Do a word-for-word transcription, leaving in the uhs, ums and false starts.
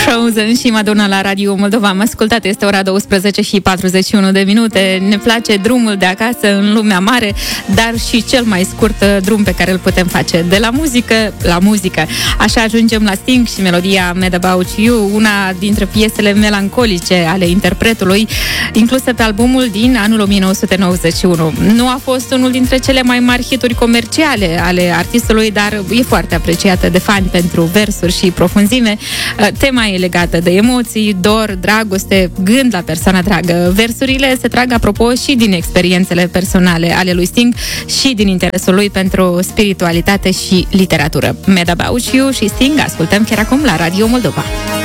Frozen și Madonna la Radio Moldova. Am ascultat, este ora douăsprezece și patruzeci și unu de minute. Ne place drumul de acasă în lumea mare, dar și cel mai scurt drum pe care îl putem face de la muzică la muzică. Așa ajungem la Sting și melodia Mad About You, una dintre piesele melancolice ale interpretului, inclusă pe albumul din anul o mie nouă sute nouăzeci și unu. Nu a fost unul dintre cele mai mari hituri comerciale ale artistului, dar e foarte apreciată de fani pentru versuri și profunzime. Tema e legată de emoții, dor, dragoste, gând la persoana dragă. Versurile se trag, apropo, și din experiențele personale ale lui Sting și din interesul lui pentru spiritualitate și literatură. Mad About You și Sting ascultăm chiar acum la Radio Moldova.